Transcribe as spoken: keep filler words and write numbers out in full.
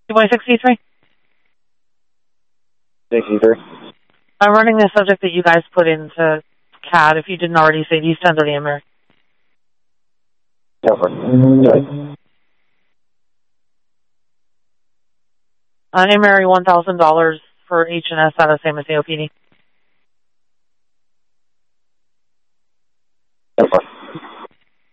two by sixty-three? sixty-three. I'm running the subject that you guys put into C A D. If you didn't already say East End or the Emery. Sorry. Uh, Emery, one thousand dollars for H and S, out of the same as the O P D. Over.